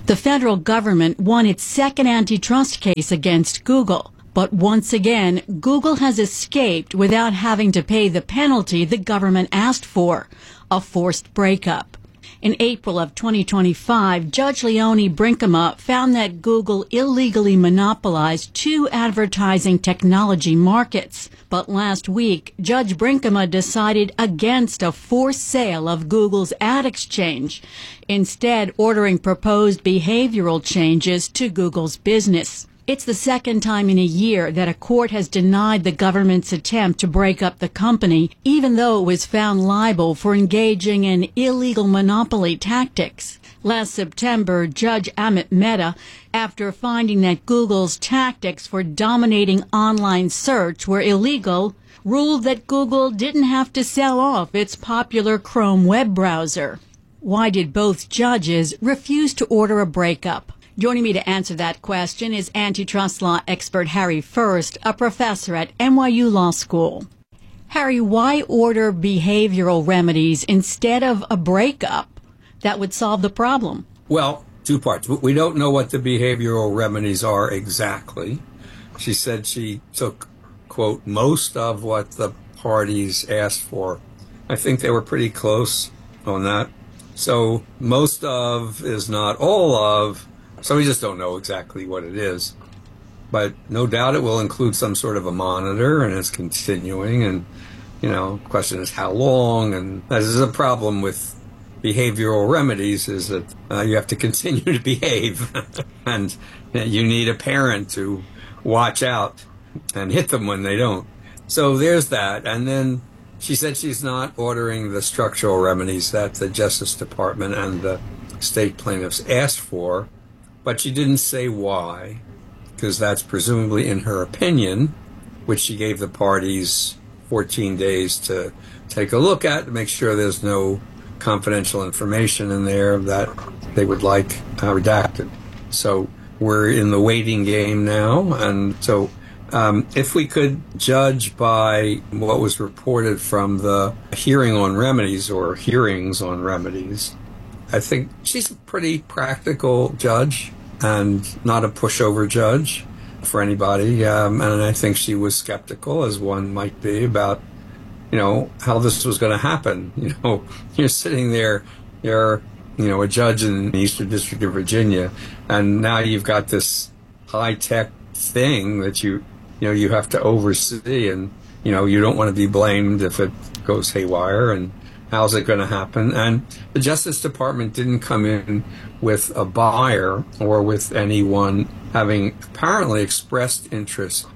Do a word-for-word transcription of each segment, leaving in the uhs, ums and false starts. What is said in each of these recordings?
The federal government won its second antitrust case against Google. But once again, Google has escaped without having to pay the penalty the government asked for, a forced breakup. In April of twenty twenty-five, Judge Leonie Brinkema found that Google illegally monopolized two advertising technology markets. But last week, Judge Brinkema decided against a forced sale of Google's ad exchange, instead ordering proposed behavioral changes to Google's business. It's the second time in a year that a court has denied the government's attempt to break up the company, even though it was found liable for engaging in illegal monopoly tactics. Last September, Judge Amit Mehta, after finding that Google's tactics for dominating online search were illegal, ruled that Google didn't have to sell off its popular Chrome web browser. Why did both judges refuse to order a breakup? Joining me to answer that question is antitrust law expert Harry First, a professor at N Y U Law School. Harry, why order behavioral remedies instead of a breakup that would solve the problem? Well, two parts. We don't know what the behavioral remedies are exactly. She said she took, quote, most of what the parties asked for. I think they were pretty close on that. So most of is not all of. So we just don't know exactly what it is. But no doubt it will include some sort of a monitor, and it's continuing. And, you know, the question is how long. And this is a problem with behavioral remedies, is that uh, you have to continue to behave. And you need a parent to watch out and hit them when they don't. So there's that. And then she said she's not ordering the structural remedies that the Justice Department and the state plaintiffs asked for. But she didn't say why, because that's presumably in her opinion, which she gave the parties fourteen days to take a look at to make sure there's no confidential information in there that they would like uh, redacted. So we're in the waiting game now. And so um, if we could judge by what was reported from the hearing on remedies or hearings on remedies, I think she's a pretty practical judge and not a pushover judge for anybody. Um, and I think she was skeptical, as one might be, about, you know, how this was going to happen. You know, you're sitting there, you're, you know, a judge in the Eastern District of Virginia, and now you've got this high-tech thing that you, you know, you have to oversee, and, you know, you don't want to be blamed if it goes haywire, and how's it going to happen? And the Justice Department didn't come in with a buyer or with anyone having apparently expressed interest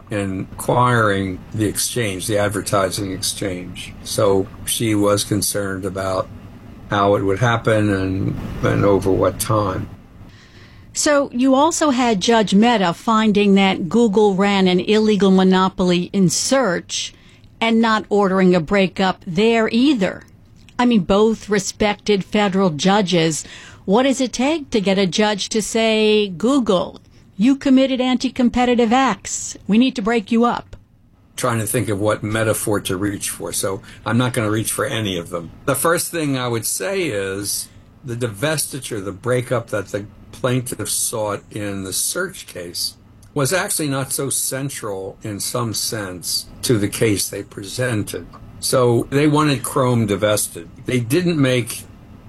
in acquiring the exchange, the advertising exchange. So she was concerned about how it would happen and, and over what time. So you also had Judge Mehta finding that Google ran an illegal monopoly in search and not ordering a breakup there either. I mean, both respected federal judges. What does it take to get a judge to say, Google, you committed anti-competitive acts, we need to break you up? Trying to think of what metaphor to reach for, so I'm not going to reach for any of them. The first thing I would say is the divestiture, the breakup that the plaintiff sought in the search case was actually not so central in some sense to the case they presented. So they wanted Chrome divested. They didn't make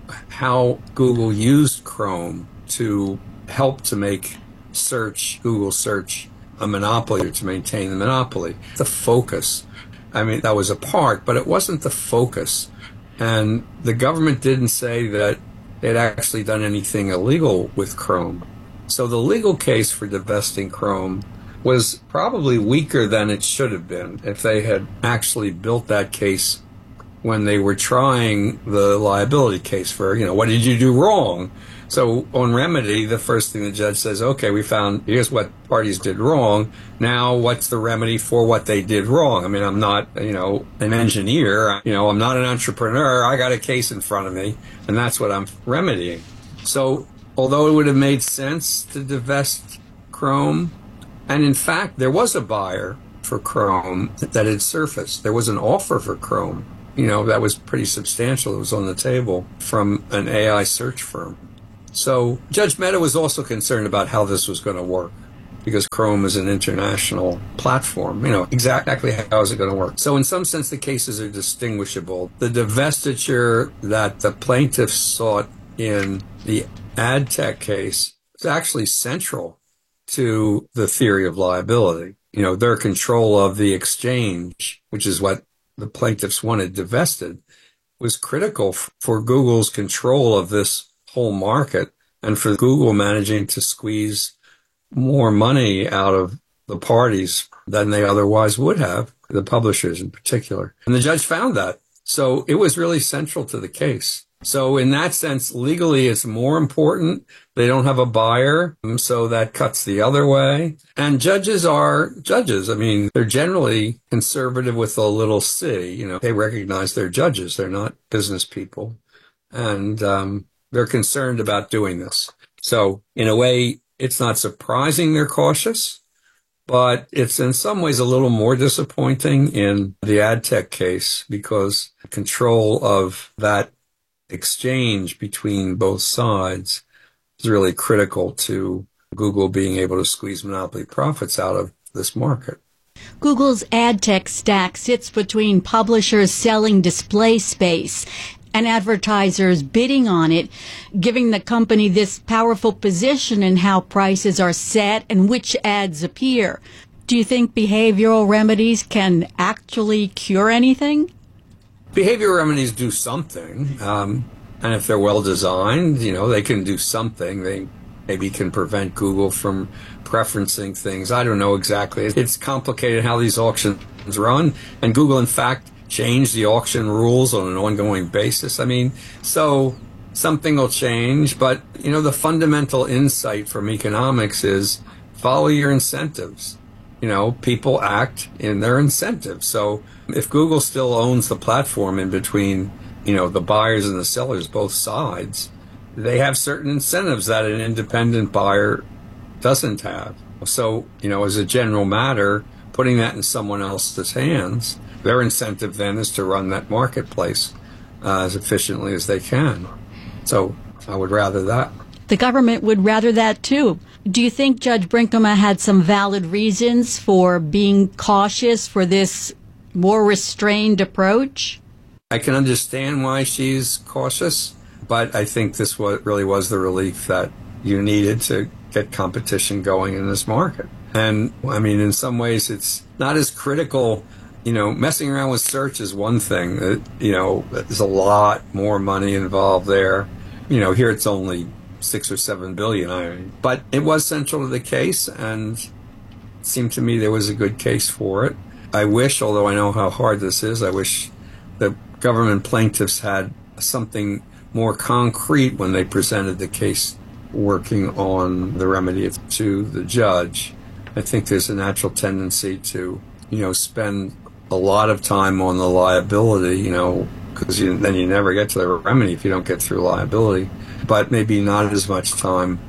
how Google used Chrome to help to make search, Google search, a monopoly or to maintain the monopoly. The focus. I mean, that was a part, but it wasn't the focus. And the government didn't say that they'd actually done anything illegal with Chrome. So the legal case for divesting Chrome was probably weaker than it should have been if they had actually built that case when they were trying the liability case for, you know, what did you do wrong? So on remedy, the first thing the judge says, okay, we found, here's what parties did wrong. Now what's the remedy for what they did wrong? I mean, I'm not, you know, an engineer. You know, I'm not an entrepreneur. I got a case in front of me, and that's what I'm remedying. So although it would have made sense to divest Chrome, and in fact, there was a buyer for Chrome that had surfaced. There was an offer for Chrome, you know, that was pretty substantial. It was on the table from an A I search firm. So Judge Mehta was also concerned about how this was going to work, because Chrome is an international platform. You know, exactly how is it going to work? So in some sense, the cases are distinguishable. The divestiture that the plaintiffs sought in the ad tech case is actually central to the theory of liability. You know, their control of the exchange, which is what the plaintiffs wanted divested, was critical f- for Google's control of this whole market and for Google managing to squeeze more money out of the parties than they otherwise would have, the publishers in particular. And the judge found that. So it was really central to the case. So in that sense, legally, it's more important. They don't have a buyer, so that cuts the other way. And judges are judges. I mean, they're generally conservative with a little c. You know, they recognize they're judges. They're not business people. And um, they're concerned about doing this. So in a way, it's not surprising they're cautious, but it's in some ways a little more disappointing in the ad tech case because control of that exchange between both sides is really critical to Google being able to squeeze monopoly profits out of this market. Google's ad tech stack sits between publishers selling display space and advertisers bidding on it, giving the company this powerful position in how prices are set and which ads appear. Do you think behavioral remedies can actually cure anything? Behavioral remedies do something, um, and if they're well designed, you know, they can do something. They maybe can prevent Google from preferencing things. I don't know exactly. It's complicated how these auctions run, and Google, in fact, changed the auction rules on an ongoing basis. I mean, so something will change, but, you know, the fundamental insight from economics is follow your incentives. You know, people act in their incentives. So if Google still owns the platform in between, you know, the buyers and the sellers, both sides, they have certain incentives that an independent buyer doesn't have. So, you know, as a general matter, putting that in someone else's hands, their incentive then is to run that marketplace uh, as efficiently as they can. So I would rather that. The government would rather that too. Do you think Judge Brinkema had some valid reasons for being cautious for this more restrained approach? I can understand why she's cautious, but I think this was, really was the relief that you needed to get competition going in this market. And, I mean, in some ways, it's not as critical. You know, messing around with search is one thing. It, you know, there's a lot more money involved there. You know, here it's only six or seven billion. I mean, but it was central to the case, and it seemed to me there was a good case for it. I wish, although I know how hard this is, I wish the government plaintiffs had something more concrete when they presented the case working on the remedy to the judge. I think there's a natural tendency to, you know, spend a lot of time on the liability, you know, because you, then you never get to the remedy if you don't get through liability, but maybe not as much time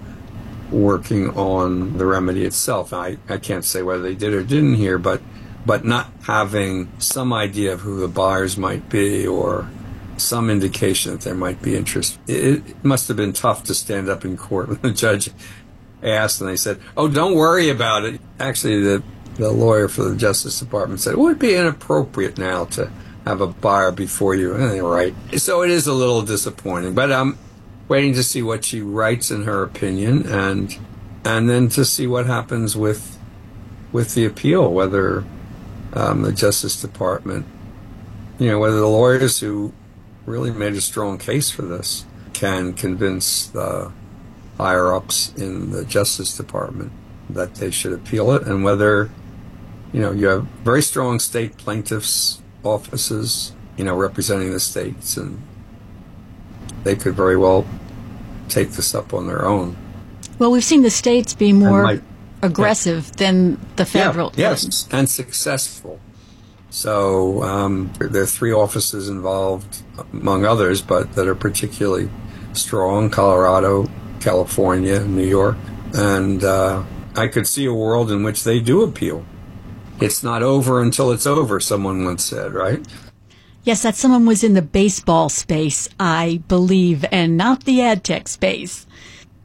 working on the remedy itself. I, I can't say whether they did or didn't here, but but not having some idea of who the buyers might be or some indication that there might be interest. It, it must have been tough to stand up in court when the judge asked and they said, oh, don't worry about it. Actually, the, the lawyer for the Justice Department said, it would be inappropriate now to have a buyer before you. And they're right. So it is a little disappointing, but I'm waiting to see what she writes in her opinion and and then to see what happens with with the appeal, whether um, the Justice Department, you know, whether the lawyers who really made a strong case for this can convince the higher-ups in the Justice Department that they should appeal it, and whether, you know, you have very strong state plaintiffs' offices, you know, representing the states, and they could very well take this up on their own. Well, we've seen the states be more might, aggressive yeah. than the federal. Yeah, yes, and successful. So um, there are three offices involved, among others, but that are particularly strong: Colorado, California, New York. And uh, I could see a world in which they do appeal. It's not over until it's over, someone once said, right? Yes, that someone was in the baseball space, I believe, and not the ad tech space.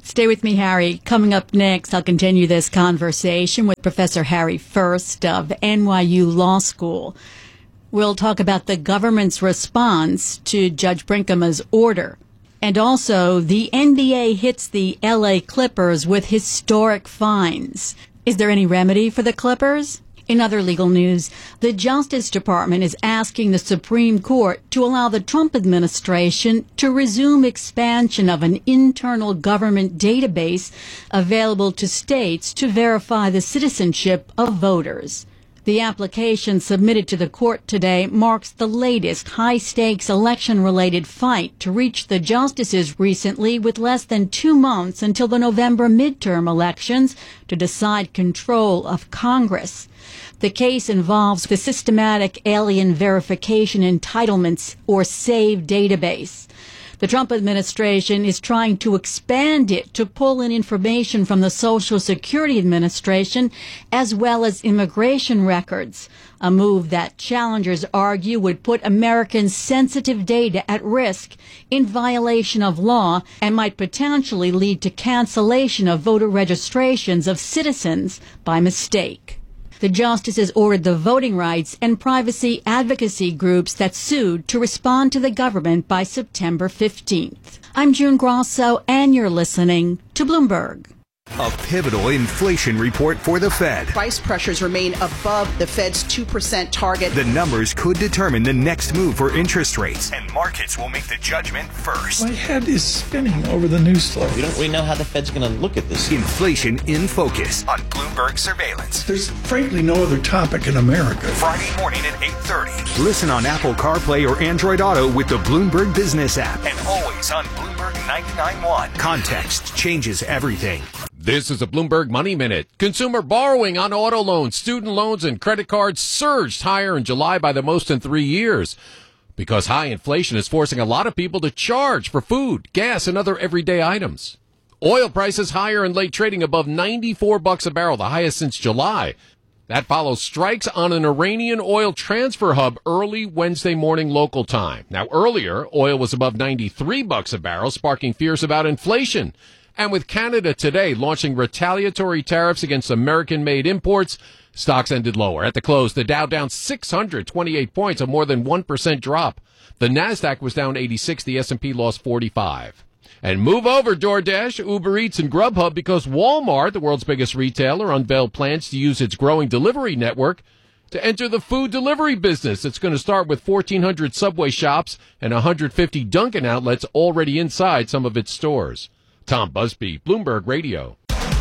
Stay with me, Harry. Coming up next, I'll continue this conversation with Professor Harry First of N Y U Law School. We'll talk about the government's response to Judge Brinkema's order. And also, the N B A hits the L A Clippers with historic fines. Is there any remedy for the Clippers? In other legal news, the Justice Department is asking the Supreme Court to allow the Trump administration to resume expansion of an internal government database available to states to verify the citizenship of voters. The application submitted to the court today marks the latest high-stakes election-related fight to reach the justices recently, with less than two months until the November midterm elections to decide control of Congress. The case involves the Systematic Alien Verification Entitlements, or SAVE database. The Trump administration is trying to expand it to pull in information from the Social Security Administration as well as immigration records, a move that challengers argue would put Americans' sensitive data at risk in violation of law and might potentially lead to cancellation of voter registrations of citizens by mistake. The justices ordered the voting rights and privacy advocacy groups that sued to respond to the government by September fifteenth. I'm June Grosso, and you're listening to Bloomberg. A pivotal inflation report for the Fed. Price pressures remain above the Fed's two percent target. The numbers could determine the next move for interest rates, and markets will make the judgment first. My head is spinning over the news story. We don't really know how the Fed's going to look at this. Inflation in Focus on Bloomberg Surveillance. There's frankly no other topic in America. Friday morning at eight thirty. Listen on Apple CarPlay or Android Auto with the Bloomberg Business app, and always on Bloomberg ninety-nine point one. Context changes everything. This is a Bloomberg Money Minute. Consumer borrowing on auto loans, student loans, and credit cards surged higher in July by the most in three years because high inflation is forcing a lot of people to charge for food, gas, and other everyday items. Oil prices higher in late trading above ninety-four bucks a barrel, the highest since July. That follows strikes on an Iranian oil transfer hub early Wednesday morning local time. Now, earlier, oil was above ninety-three bucks a barrel, sparking fears about inflation. And with Canada today launching retaliatory tariffs against American-made imports, stocks ended lower. At the close, the Dow down six hundred twenty-eight points, a more than one percent drop. The Nasdaq was down eighty-six, the S and P lost forty-five. And move over, DoorDash, Uber Eats, and Grubhub, because Walmart, the world's biggest retailer, unveiled plans to use its growing delivery network to enter the food delivery business. It's going to start with fourteen hundred Subway shops and one hundred fifty Dunkin' outlets already inside some of its stores. Tom Busby, Bloomberg Radio.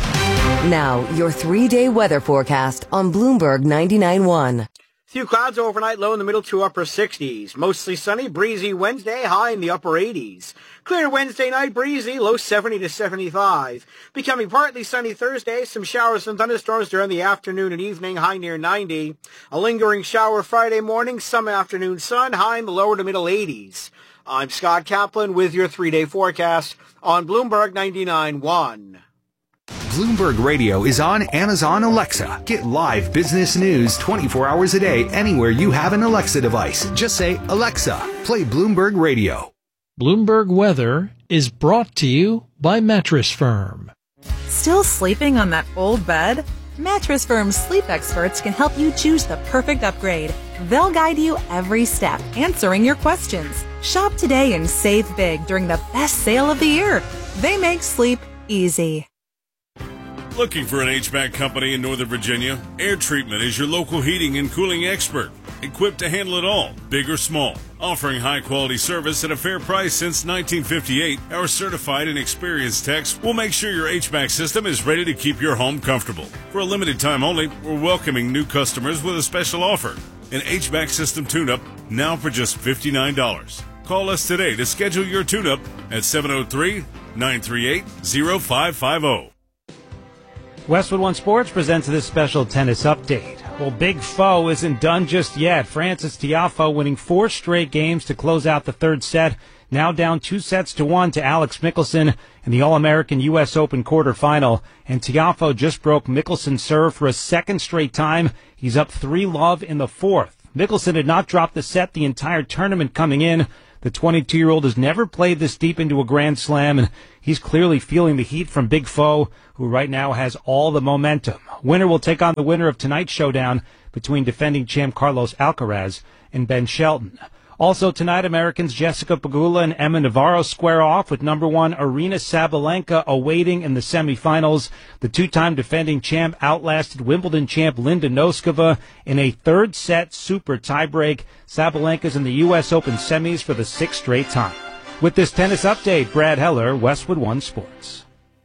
Now, your three-day weather forecast on Bloomberg ninety-nine point one. Few clouds overnight, low in the middle to upper sixties. Mostly sunny, breezy Wednesday, high in the upper eighties. Clear Wednesday night, breezy, low seventy to seventy-five. Becoming partly sunny Thursday, some showers and thunderstorms during the afternoon and evening, high near ninety. A lingering shower Friday morning, some afternoon sun, high in the lower to middle eighties. I'm Scott Kaplan with your three-day forecast on Bloomberg ninety-nine point one. Bloomberg Radio is on Amazon Alexa. Get live business news twenty-four hours a day anywhere you have an Alexa device. Just say, Alexa, play Bloomberg Radio. Bloomberg Weather is brought to you by Mattress Firm. Still sleeping on that old bed? Mattress Firm's sleep experts can help you choose the perfect upgrade. They'll guide you every step, answering your questions. Shop today and save big during the best sale of the year. They make sleep easy. Looking for an H V A C company in Northern Virginia? Air Treatment is your local heating and cooling expert. Equipped to handle it all, big or small. Offering high-quality service at a fair price since nineteen fifty-eight, our certified and experienced techs will make sure your H V A C system is ready to keep your home comfortable. For a limited time only, we're welcoming new customers with a special offer. An H V A C system tune-up now for just fifty-nine dollars. Call us today to schedule your tune-up at seven oh three, nine three eight, oh five five oh. Westwood One Sports presents this special tennis update. Well, Big Foe isn't done just yet. Frances Tiafoe winning four straight games to close out the third set. Now down two sets to one to Alex Michelson in the All-American U S Open quarterfinal. And Tiafoe just broke Michelson's serve for a second straight time. He's up three love in the fourth. Michelson had not dropped the set the entire tournament coming in. The twenty-two-year-old has never played this deep into a Grand Slam, and He's clearly feeling the heat from Big Foe, who right now has all the momentum. Winner will take on the winner of tonight's showdown between defending champ Carlos Alcaraz and Ben Shelton. Also tonight, Americans Jessica Pegula and Emma Navarro square off with number one Aryna Sabalenka awaiting in the semifinals. The two-time defending champ outlasted Wimbledon champ Linda Noskova in a third-set super tiebreak. Sabalenka's in the U S Open semis for the sixth straight time. With this tennis update, Brad Heller, Westwood One Sports.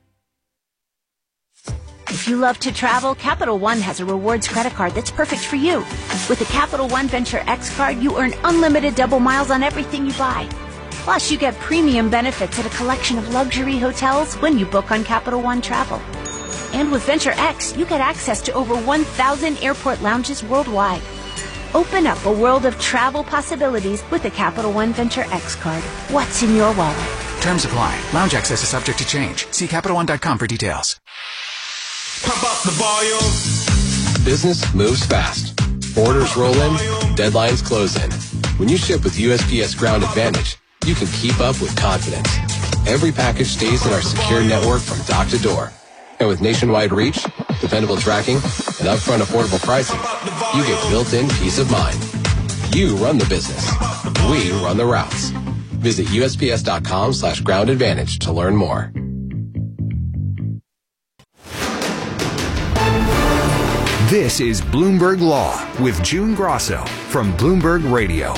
If you love to travel, Capital One has a rewards credit card that's perfect for you. With the Capital One Venture X card, you earn unlimited double miles on everything you buy. Plus, you get premium benefits at a collection of luxury hotels when you book on Capital One Travel. And with Venture X, you get access to over one thousand airport lounges worldwide. Open up a world of travel possibilities with the Capital One Venture X card. What's in your wallet? Terms apply. Lounge access is subject to change. See Capital One dot com for details. Pump up the volume. Business moves fast. Orders roll in, deadlines close in. When you ship with U S P S Ground Advantage, you can keep up with confidence. Every package stays in our secure network from dock to door. And with nationwide reach, dependable tracking, and upfront affordable pricing, you get built-in peace of mind. You run the business. We run the routes. Visit U S P S dot com slash ground advantage to learn more. This is Bloomberg Law with June Grosso from Bloomberg Radio.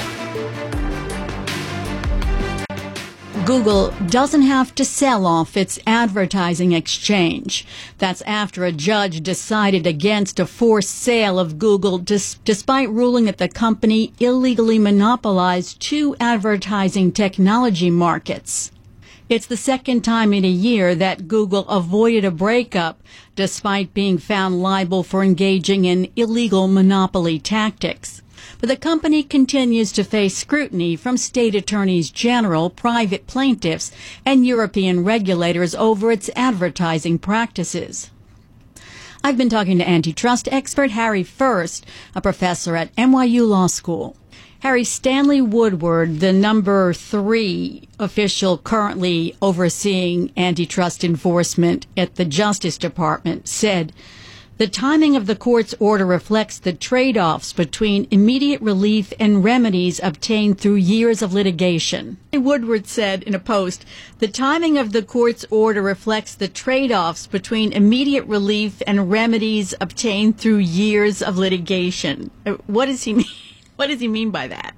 Google doesn't have to sell off its advertising exchange. That's after a judge decided against a forced sale of Google, dis- despite ruling that the company illegally monopolized two advertising technology markets. It's the second time in a year that Google avoided a breakup, despite being found liable for engaging in illegal monopoly tactics. But the company continues to face scrutiny from state attorneys general, private plaintiffs, and European regulators over its advertising practices. I've been talking to antitrust expert Harry First, a professor at N Y U Law School. Harry, Stanley Woodward, the number three official currently overseeing antitrust enforcement at the Justice Department, said the timing of the court's order reflects the trade-offs between immediate relief and remedies obtained through years of litigation. Woodward said in a post, the timing of the court's order reflects the trade-offs between immediate relief and remedies obtained through years of litigation. What does he mean? What does he mean by that?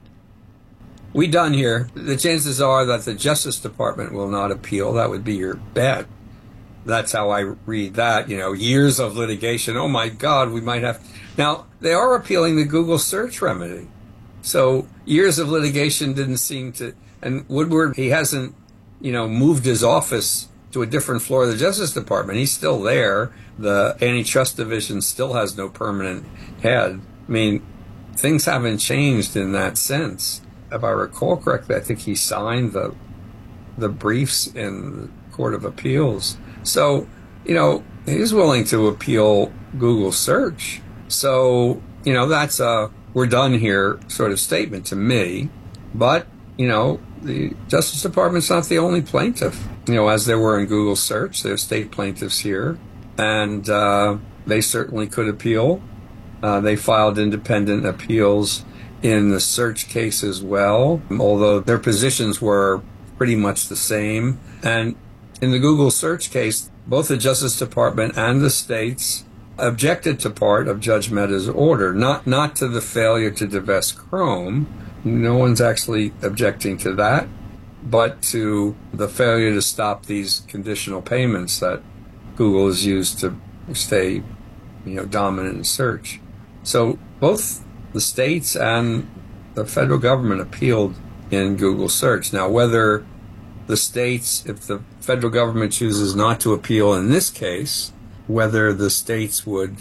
We done here. The chances are that the Justice Department will not appeal. That would be your bet. That's how I read that. You know, years of litigation. Oh, my God, we might have. Now, they are appealing the Google search remedy. So years of litigation didn't seem to. And Woodward, he hasn't, you know, moved his office to a different floor of the Justice Department. He's still there. The antitrust division still has no permanent head. I mean, things haven't changed in that sense. If I recall correctly, I think he signed the the briefs in the Court of Appeals. So, you know, he's willing to appeal Google search. So, you know, that's a we're done here sort of statement to me. But, you know, the Justice Department's not the only plaintiff. You know, as there were in Google search, there's state plaintiffs here. And uh, they certainly could appeal. Uh, they filed independent appeals in the search case as well, although their positions were pretty much the same. And in the Google search case, both the Justice Department and the states objected to part of Judge Mehta's order, not not to the failure to divest Chrome. No one's actually objecting to that, but to the failure to stop these conditional payments that Google has used to stay, you know, dominant in search. So both the states and the federal government appealed in Google search. Now, whether the states, if the federal government chooses not to appeal in this case, whether the states would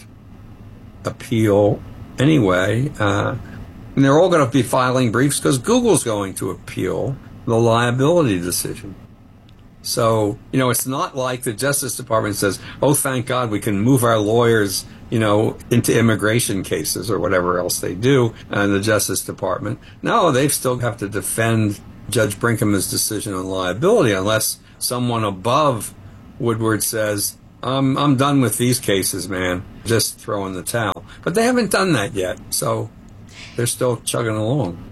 appeal anyway, uh, and they're all going to be filing briefs because Google's going to appeal the liability decision. So, you know, it's not like the Justice Department says, oh, thank God we can move our lawyers, you know, into immigration cases or whatever else they do, and the Justice Department. No, they still have to defend Judge Brinkman's decision on liability unless someone above Woodward says, I'm, I'm done with these cases, man. Just throw in the towel. But they haven't done that yet, so they're still chugging along.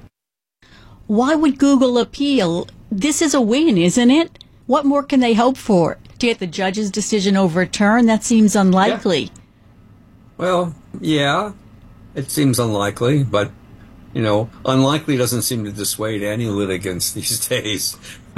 Why would Google appeal? This is a win, isn't it? What more can they hope for? To get the judge's decision overturned? That seems unlikely. Yeah. Well, yeah, it seems unlikely, but, you know, unlikely doesn't seem to dissuade any litigants these days.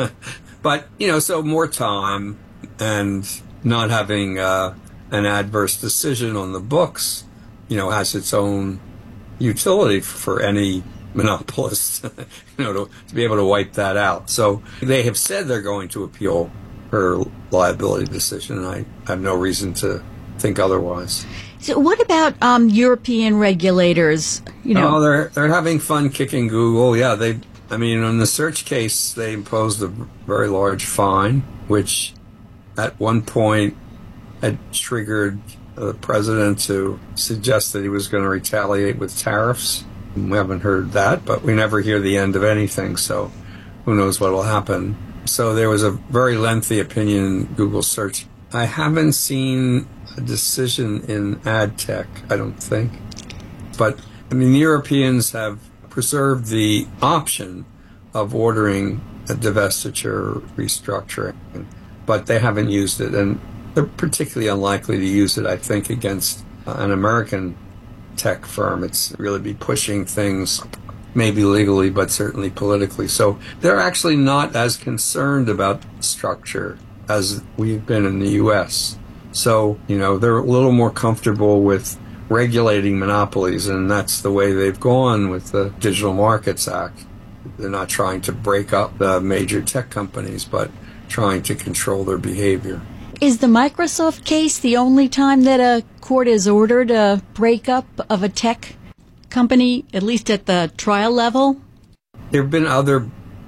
But, you know, so more time and not having uh, an adverse decision on the books, you know, has its own utility for any monopolist, you know, to, to be able to wipe that out. So they have said they're going to appeal her liability decision, and I have no reason to think otherwise. So what about um, European regulators? You know, oh, they're they're having fun kicking Google. Yeah, they. I mean, in the search case, they imposed a very large fine, which at one point had triggered the president to suggest that he was going to retaliate with tariffs. We haven't heard that, but we never hear the end of anything, so who knows what will happen. So there was a very lengthy opinion in Google search. I haven't seen a decision in ad tech, I don't think. But, I mean, the Europeans have preserved the option of ordering a divestiture restructuring, but they haven't used it, and they're particularly unlikely to use it, I think, against an American tech firm. It's really be pushing things, maybe legally, but certainly politically. So they're actually not as concerned about structure as we've been in the U S. So, you know, they're a little more comfortable with regulating monopolies, and that's the way they've gone with the Digital Markets Act. They're not trying to break up the major tech companies, but trying to control their behavior. Is the Microsoft case the only time that a court has ordered a breakup of a tech company, at least at the trial level? There have been other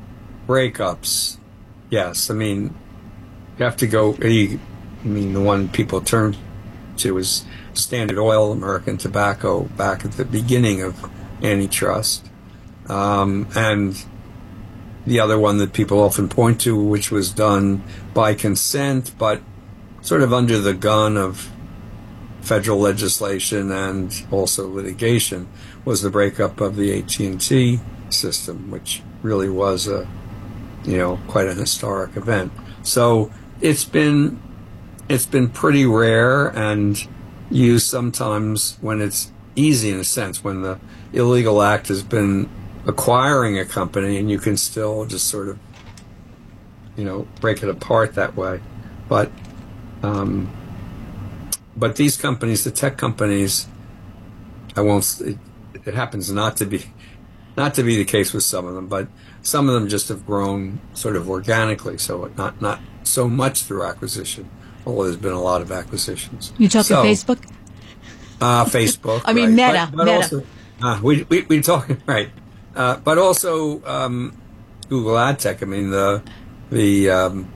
breakups, yes. I mean, you have to go, I mean, the one people turn to is Standard Oil, American Tobacco, back at the beginning of antitrust. Um, and the other one that people often point to, which was done by consent, but sort of under the gun of federal legislation and also litigation, was the breakup of the A T and T system, which really was a, you know, quite an historic event. So it's been it's been pretty rare and used sometimes when it's easy, in a sense, when the illegal act has been acquiring a company and you can still just sort of, you know, break it apart that way. But um, but these companies, the tech companies, I won't. It, it happens not to be not to be the case with some of them, but some of them just have grown sort of organically, so not not so much through acquisition. Although there's been a lot of acquisitions. You talking so, Facebook? Uh, Facebook. I mean, right. Meta. But, but Meta. Also, uh, we we we talking right, uh, but also um, Google Ad Tech. I mean, the the um,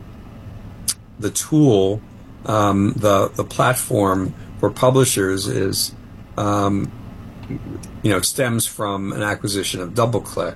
the tool, um, the the platform for publishers is, um, you know, stems from an acquisition of DoubleClick,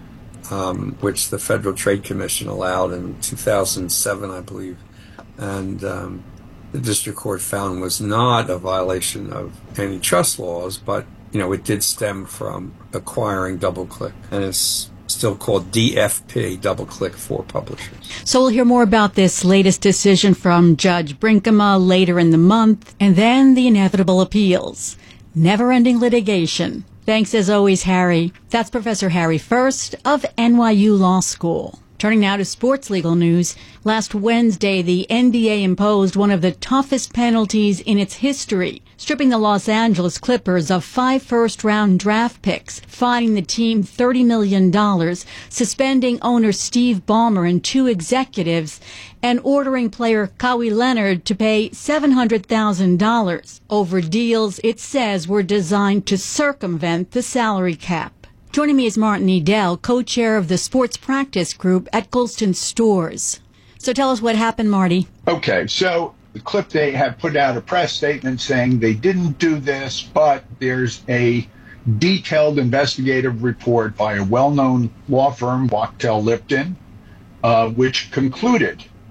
um, which the Federal Trade Commission allowed in two thousand seven, I believe. And um, the district court found was not a violation of antitrust laws, but, you know, it did stem from acquiring DoubleClick, and it's still called D F P, DoubleClick for Publishers. So we'll hear more about this latest decision from Judge Brinkema later in the month, and then the inevitable appeals. Never-ending litigation. Thanks as always, Harry. That's Professor Harry First of N Y U Law School. Turning now to sports legal news. Last Wednesday, the N B A imposed one of the toughest penalties in its history, stripping the Los Angeles Clippers of five first-round draft picks, fining the team thirty million dollars, suspending owner Steve Ballmer and two executives, and ordering player Kawhi Leonard to pay seven hundred thousand dollars over deals it says were designed to circumvent the salary cap. Joining me is Martin Edel, co-chair of the Sports Practice Group at Golston Stores. So tell us what happened, Marty. Okay, so the Clip, they have put out a press statement saying they didn't do this, but there's a detailed investigative report by a well-known law firm, Wachtell Lipton, uh, which concluded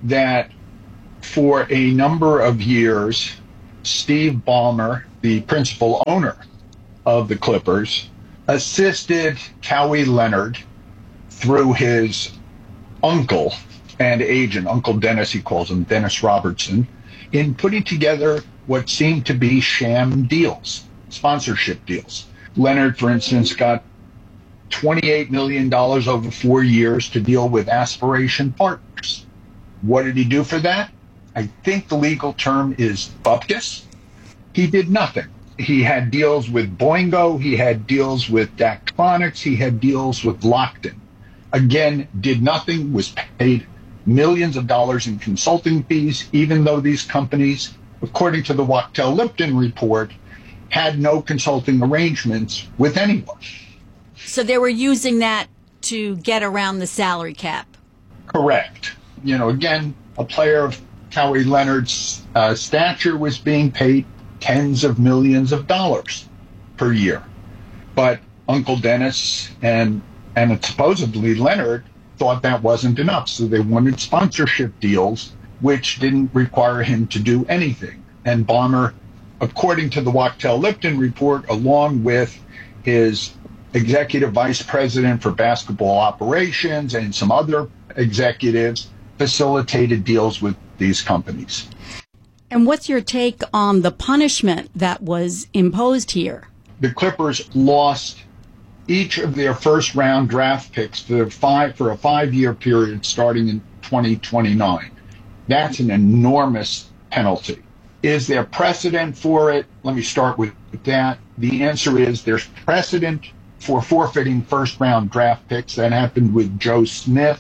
that for a number of years, Steve Ballmer, the principal owner of the Clippers, assisted Kawhi Leonard through his uncle and agent, Uncle Dennis, he calls him, Dennis Robertson, in putting together what seemed to be sham deals, sponsorship deals. Leonard, for instance, got twenty-eight million dollars over four years to deal with Aspiration Partners. What did he do for that? I think the legal term is bupkis. He did nothing. He had deals with Boingo, he had deals with Daktronics, he had deals with Lockton. Again, did nothing, was paid millions of dollars in consulting fees, even though these companies, according to the Wachtell-Lipton report, had no consulting arrangements with anyone. So they were using that to get around the salary cap. Correct. You know, again, a player of Kawhi Leonard's uh, stature was being paid tens of millions of dollars per year. But Uncle Dennis and and supposedly Leonard thought that wasn't enough. So they wanted sponsorship deals, which didn't require him to do anything. And Ballmer, according to the Wachtell-Lipton report, along with his executive vice president for basketball operations and some other executives, facilitated deals with these companies. And what's your take on the punishment that was imposed here? The Clippers lost each of their first round draft picks for five for a five-year period starting in twenty twenty-nine. That's an enormous penalty. Is there precedent for it? Let me start with that. The answer is there's precedent for forfeiting first round draft picks. That happened with Joe Smith,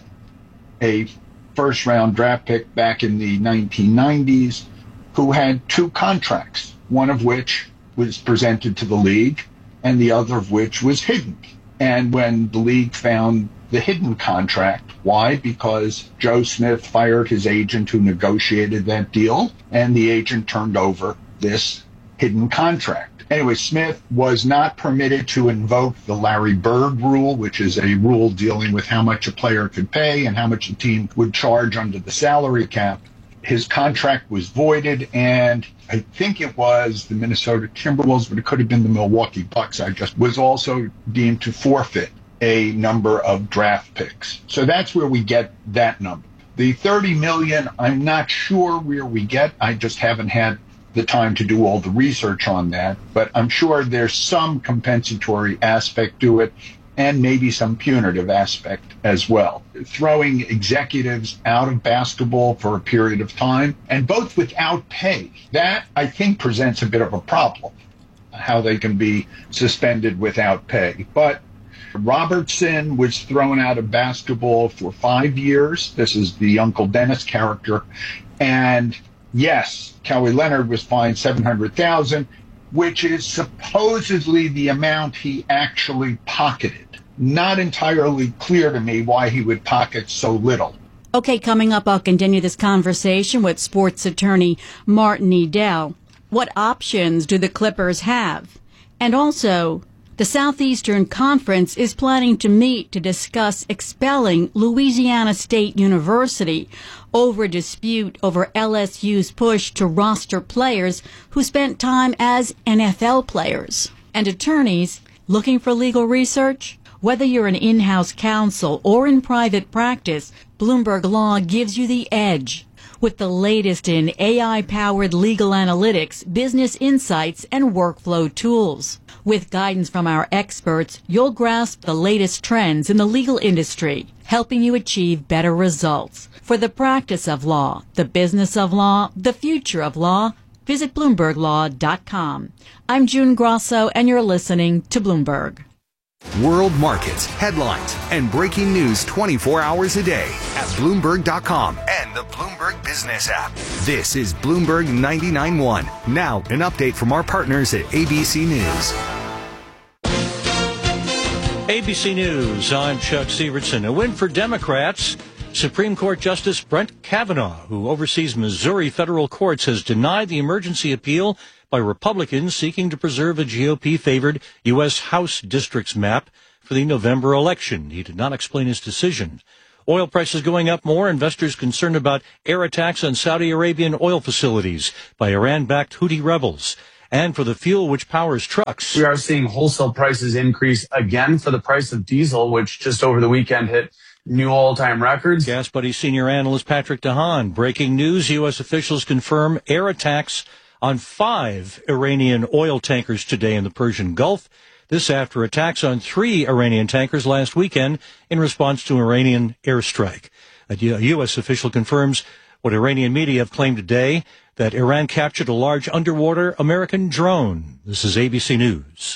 a first round draft pick back in the nineteen nineties, who had two contracts, one of which was presented to the league and the other of which was hidden. And when the league found the hidden contract, why? Because Joe Smith fired his agent who negotiated that deal, and the agent turned over this hidden contract. Anyway, Smith was not permitted to invoke the Larry Bird rule, which is a rule dealing with how much a player could pay and how much a team would charge under the salary cap. His contract was voided, and I think it was the Minnesota Timberwolves, but it could have been the Milwaukee Bucks. I just was also deemed to forfeit a number of draft picks. So that's where we get that number. The thirty million, I'm not sure where we get. I just haven't had the time to do all the research on that, but I'm sure there's some compensatory aspect to it and maybe some punitive aspect as well. Throwing executives out of basketball for a period of time, and both without pay, that I think presents a bit of a problem, how they can be suspended without pay. But Robertson was thrown out of basketball for five years. This is the Uncle Dennis character. And yes, Kawhi Leonard was fined seven hundred thousand dollars, which is supposedly the amount he actually pocketed. Not entirely clear to me why he would pocket so little. Okay, coming up, I'll continue this conversation with sports attorney Martin Edel. What options do the Clippers have? And also, the Southeastern Conference is planning to meet to discuss expelling Louisiana State University over a dispute over L S U's push to roster players who spent time as N F L players. And attorneys looking for legal research? Whether you're an in-house counsel or in private practice, Bloomberg Law gives you the edge. With the latest in A I-powered legal analytics, business insights, and workflow tools. With guidance from our experts, you'll grasp the latest trends in the legal industry, helping you achieve better results. For the practice of law, the business of law, the future of law, visit Bloomberg Law dot com. I'm June Grosso, and you're listening to Bloomberg. World markets, headlines, and breaking news twenty-four hours a day at Bloomberg dot com and the Bloomberg Business app. This is Bloomberg ninety-nine point one. Now, an update from our partners at A B C News. A B C News, I'm Chuck Severson. A win for Democrats. Supreme Court Justice Brett Kavanaugh, who oversees Missouri federal courts, has denied the emergency appeal by Republicans seeking to preserve a G O P-favored U S House districts map for the November election. He did not explain his decision. Oil prices going up more. Investors concerned about air attacks on Saudi Arabian oil facilities by Iran-backed Houthi rebels. And for the fuel which powers trucks. We are seeing wholesale prices increase again for the price of diesel, which just over the weekend hit new all-time records. Gas Buddy senior analyst Patrick DeHaan. Breaking news, U S officials confirm air attacks on five Iranian oil tankers today in the Persian Gulf. This after attacks on three Iranian tankers last weekend in response to an Iranian airstrike. A U S official confirms what Iranian media have claimed today, that Iran captured a large underwater American drone. This is A B C News.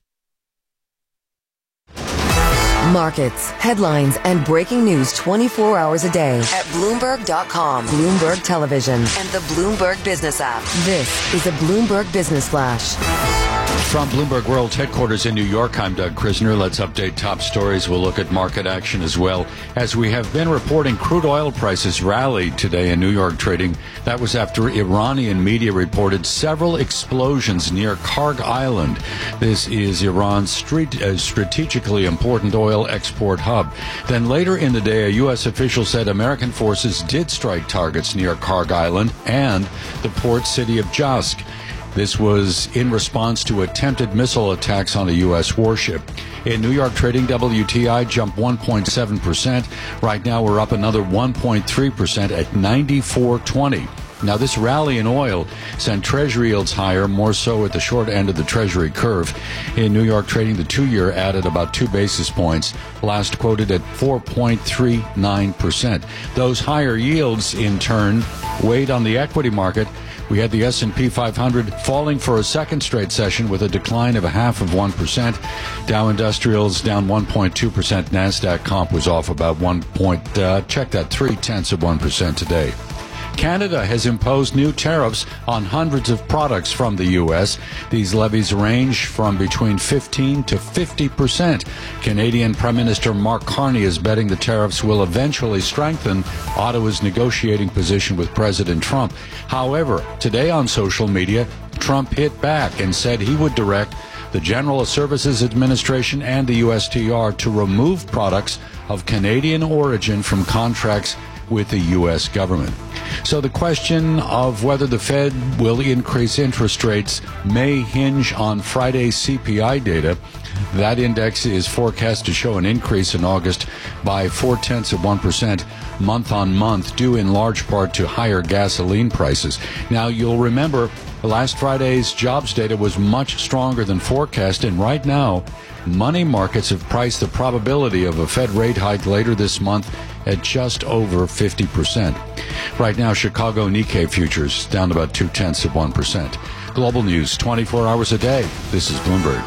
Markets, headlines, and breaking news twenty-four hours a day at Bloomberg dot com, Bloomberg Television, and the Bloomberg Business app. This is a Bloomberg Business Flash. From Bloomberg World Headquarters in New York, I'm Doug Krisner. Let's update top stories. We'll look at market action as well. As we have been reporting, crude oil prices rallied today in New York trading. That was after Iranian media reported several explosions near Karg Island. This is Iran's street, uh, strategically important oil export hub. Then later in the day, a U S official said American forces did strike targets near Karg Island and the port city of Jask. This was in response to attempted missile attacks on a U S warship. In New York trading, W T I jumped one point seven percent. Right now, we're up another one point three percent at ninety-four twenty. Now, this rally in oil sent Treasury yields higher, more so at the short end of the Treasury curve. In New York trading, the two-year added about two basis points, last quoted at four point three nine percent. Those higher yields, in turn, weighed on the equity market. We had the S and P five hundred falling for a second straight session with a decline of a half of one percent. Dow Industrials down one point two percent. NASDAQ comp was off about one point, uh, check that, three-tenths of one percent today. Canada has imposed new tariffs on hundreds of products from the U S. These levies range from between fifteen to fifty percent. Canadian Prime Minister Mark Carney is betting the tariffs will eventually strengthen Ottawa's negotiating position with President Trump. However, today on social media, Trump hit back and said he would direct the General Services Administration and the U S T R to remove products of Canadian origin from contracts with the U S government. So the question of whether the Fed will increase interest rates may hinge on Friday's C P I data. That index is forecast to show an increase in August by four-tenths of one percent month on month, due in large part to higher gasoline prices. Now, you'll remember last Friday's jobs data was much stronger than forecast, and right now, money markets have priced the probability of a Fed rate hike later this month at just over fifty percent. Right now, Chicago Nikkei futures down about two-tenths of one percent. Global news twenty-four hours a day. This is Bloomberg.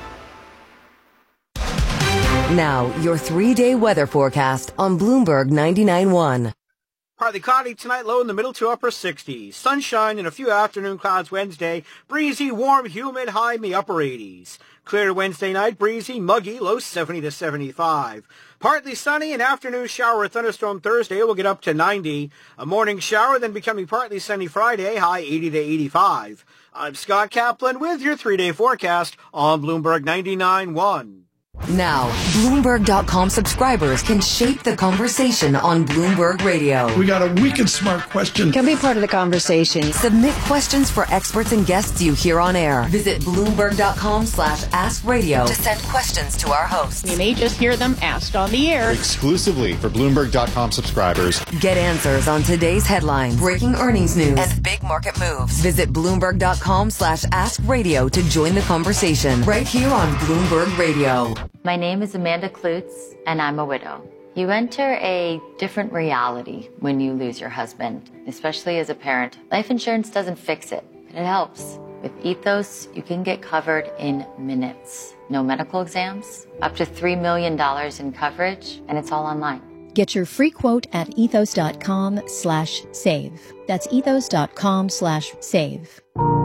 Now, your three-day weather forecast on Bloomberg ninety-nine point one. Partly cloudy tonight, low in the middle to upper sixties. Sunshine and a few afternoon clouds Wednesday. Breezy, warm, humid, high in the upper eighties. Clear Wednesday night, breezy, muggy, low seventy to seventy-five. Partly sunny, an afternoon shower or thunderstorm Thursday will get up to ninety. A morning shower, then becoming partly sunny Friday, high eighty to eighty-five. I'm Scott Kaplan with your three-day forecast on Bloomberg ninety-nine point one. Now, Bloomberg dot com subscribers can shape the conversation on Bloomberg Radio. We got a Wicked Smart question. Can be part of the conversation. Submit questions for experts and guests you hear on air. Visit Bloomberg dot com slash ask radio to send questions to our hosts. You may just hear them asked on the air. Exclusively for Bloomberg dot com subscribers. Get answers on today's headlines, breaking earnings news, and big market moves. Visit Bloomberg dot com slash ask radio to join the conversation right here on Bloomberg Radio. My name is Amanda Klutz, and I'm a widow. You enter a different reality when you lose your husband, especially as a parent. Life insurance doesn't fix it, but it helps. With Ethos, you can get covered in minutes. No medical exams, up to three million dollars in coverage, and it's all online. Get your free quote at ethos dot com slash save. That's ethos dot com slash save.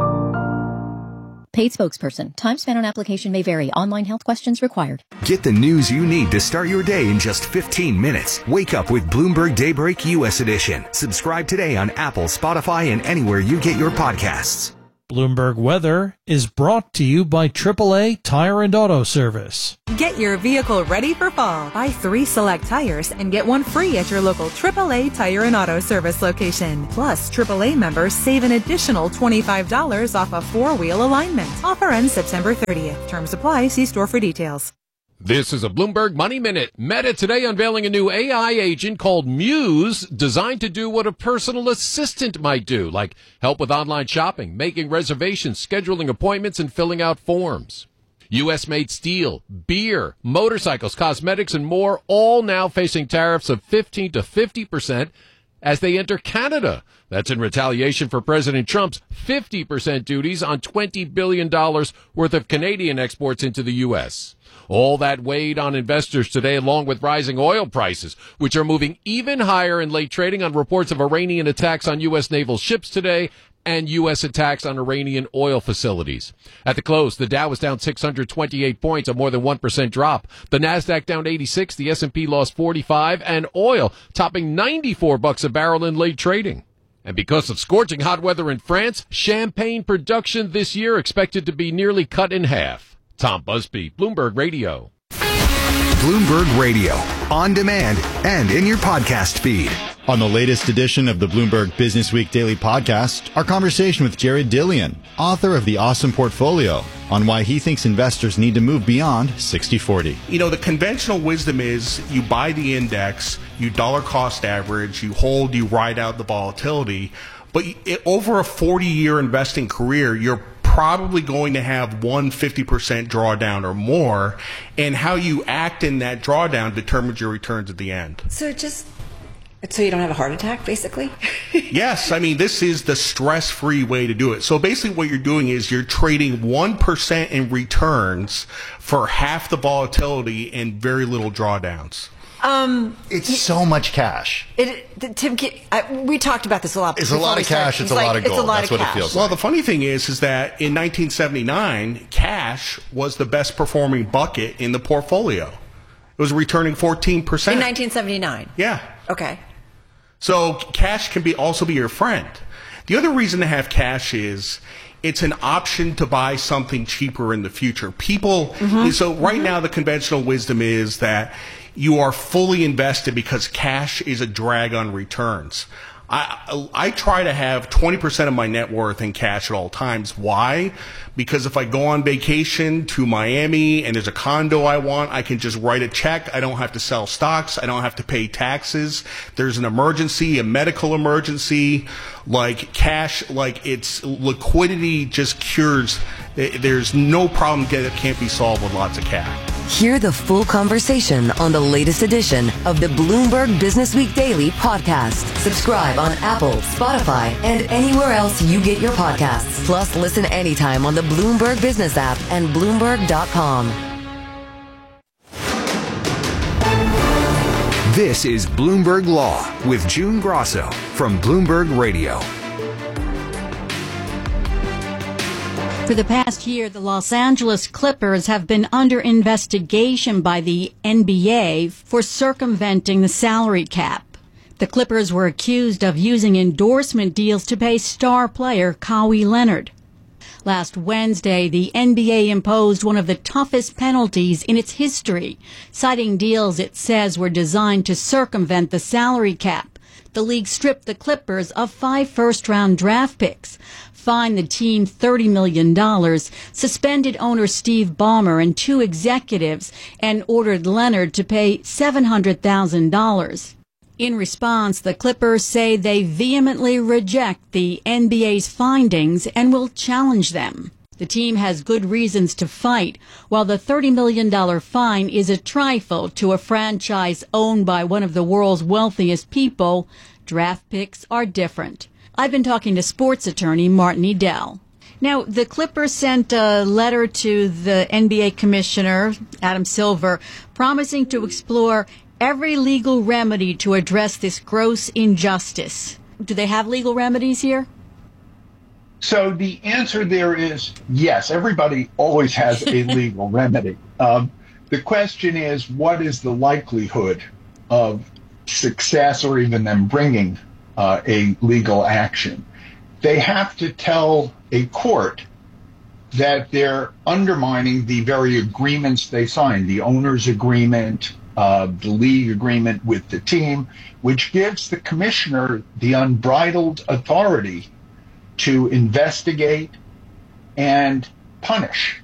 Paid spokesperson. Time spent on application may vary. Online health questions required. Get the news you need to start your day in just fifteen minutes. Wake up with Bloomberg Daybreak U S Edition. Subscribe today on Apple, Spotify, and anywhere you get your podcasts. Bloomberg Weather is brought to you by triple A Tire and Auto Service. Get your vehicle ready for fall. Buy three select tires and get one free at your local triple A Tire and Auto Service location. Plus, triple A members save an additional twenty-five dollars off a four-wheel alignment. Offer ends September thirtieth. Terms apply. See store for details. This is a Bloomberg Money Minute. Meta today unveiling a new A I agent called Muse, designed to do what a personal assistant might do, like help with online shopping, making reservations, scheduling appointments, and filling out forms. U S-made steel, beer, motorcycles, cosmetics, and more, all now facing tariffs of fifteen to fifty percent as they enter Canada. That's in retaliation for President Trump's fifty percent duties on twenty billion dollars worth of Canadian exports into the U S. All that weighed on investors today, along with rising oil prices, which are moving even higher in late trading on reports of Iranian attacks on U S naval ships today and U S attacks on Iranian oil facilities. At the close, the Dow was down six hundred twenty-eight points, a more than one percent drop. The Nasdaq down eighty-six, the S and P lost forty-five, and oil topping ninety-four bucks a barrel in late trading. And because of scorching hot weather in France, champagne production this year expected to be nearly cut in half. Tom Busby, Bloomberg Radio. Bloomberg Radio, on demand and in your podcast feed. On the latest edition of the Bloomberg Business Week Daily Podcast, our conversation with Jared Dillian, author of The Awesome Portfolio, on why he thinks investors need to move beyond sixty forty. You know, the conventional wisdom is you buy the index, you dollar cost average, you hold, you ride out the volatility. But it, over a forty-year investing career, you're probably going to have one fifty percent drawdown or more, and how you act in that drawdown determines your returns at the end. So just so you don't have a heart attack, basically? Yes, I mean, this is the stress-free way to do it. So basically what you're doing is you're trading one percent in returns for half the volatility and very little drawdowns. Um, it's so much cash. It, Tim, I, we talked about this a lot. It's a lot of cash. It's a lot of gold. That's what it feels like. Well, the funny thing is, is that in nineteen seventy-nine, cash was the best performing bucket in the portfolio. It was returning fourteen percent. In nineteen seventy-nine? Yeah. Okay. So cash can be also be your friend. The other reason to have cash is it's an option to buy something cheaper in the future. People, mm-hmm. so right mm-hmm. now the conventional wisdom is that you are fully invested because cash is a drag on returns. I, I try to have twenty percent of my net worth in cash at all times. Why? Because if I go on vacation to Miami and there's a condo I want, I can just write a check. I don't have to sell stocks. I don't have to pay taxes. There's an emergency, a medical emergency, like cash, like it's liquidity just cures. There's no problem that can't be solved with lots of cash. Hear the full conversation on the latest edition of the Bloomberg Business Week Daily podcast. Subscribe on Apple, Spotify, and anywhere else you get your podcasts. Plus, listen anytime on the Bloomberg Business app and Bloomberg dot com. This is Bloomberg Law with June Grosso from Bloomberg Radio. For the past year, the Los Angeles Clippers have been under investigation by the N B A for circumventing the salary cap. The Clippers were accused of using endorsement deals to pay star player Kawhi Leonard. Last Wednesday, the N B A imposed one of the toughest penalties in its history, citing deals it says were designed to circumvent the salary cap. The league stripped the Clippers of five first-round draft picks, fined the team thirty million dollars, suspended owner Steve Ballmer and two executives, and ordered Leonard to pay seven hundred thousand dollars. In response, the Clippers say they vehemently reject the N B A's findings and will challenge them. The team has good reasons to fight. While the thirty million dollars fine is a trifle to a franchise owned by one of the world's wealthiest people, draft picks are different. I've been talking to sports attorney Martin Edel. Now, the Clippers sent a letter to the N B A commissioner, Adam Silver, promising to explore every legal remedy to address this gross injustice. Do they have legal remedies here? So the answer there is yes. Everybody always has a legal remedy. Um, the question is, what is the likelihood of success or even them bringing uh, a legal action? they have to tell a court that they're undermining the very agreements they signed, the owner's agreement, uh, the league agreement with the team, which gives the commissioner the unbridled authority to investigate and punish.